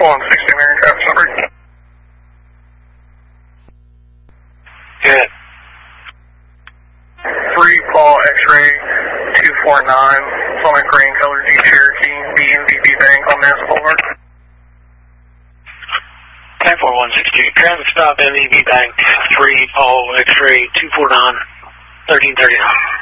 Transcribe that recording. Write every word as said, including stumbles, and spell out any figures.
one sixty American traffic number. Good. three Paul X-ray two four nine, Sonic Green Color G Cherokee, B N V B Bank on Mass Boulevard. ten four one six two, traffic stop N V B Bank, three Paul X-ray two four nine, thirteen thirty-nine.